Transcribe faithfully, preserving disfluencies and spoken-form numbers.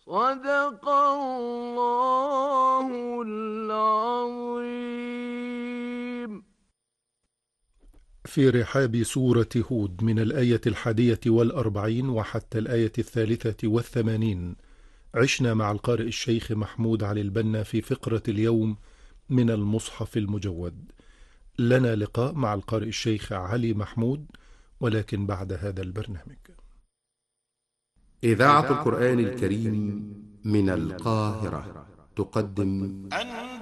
صدق الله العظيم. في رحاب سورة هود من الآية الحادية والأربعين وحتى الآية الثالثة والثمانين عشنا مع القارئ الشيخ محمود علي البنا في فقرة اليوم من المصحف المجود. لنا لقاء مع القارئ الشيخ علي محمود، ولكن بعد هذا البرنامج. إذاعة القرآن الكريم من القاهرة تقدم